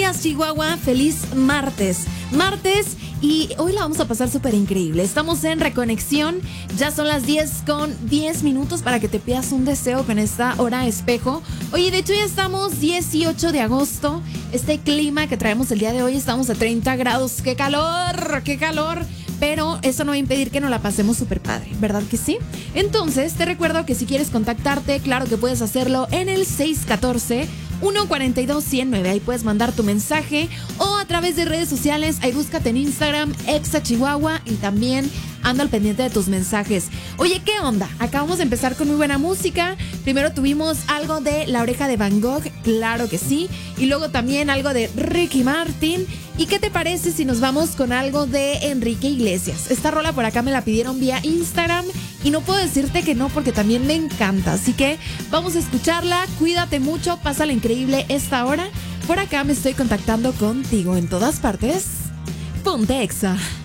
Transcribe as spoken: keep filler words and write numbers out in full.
días, Chihuahua. Feliz martes. Martes y hoy la vamos a pasar súper increíble. Estamos en Reconexión. Ya son las diez con diez minutos para que te pidas un deseo con esta hora espejo. Oye, de hecho ya estamos dieciocho de agosto. Este clima que traemos el día de hoy, estamos a treinta grados. ¡Qué calor! ¡Qué calor! Pero eso no va a impedir que nos la pasemos súper padre, ¿verdad que sí? Entonces, te recuerdo que si quieres contactarte, claro que puedes hacerlo en el seis uno cuatro, uno cuatro dos, uno cero nueve. Ahí puedes mandar tu mensaje o a través de redes sociales. Ahí búscate en Instagram, Exa Chihuahua, y también ando al pendiente de tus mensajes. Oye, ¿qué onda? Acabamos de empezar con muy buena música. Primero tuvimos algo de La Oreja de Van Gogh, claro que sí. Y luego también algo de Ricky Martin. ¿Y qué te parece si nos vamos con algo de Enrique Iglesias? Esta rola por acá me la pidieron vía Instagram y no puedo decirte que no porque también me encanta. Así que vamos a escucharla. Cuídate mucho, pásala increíble esta hora. Por acá me estoy contactando contigo en todas partes. Ponte Exa.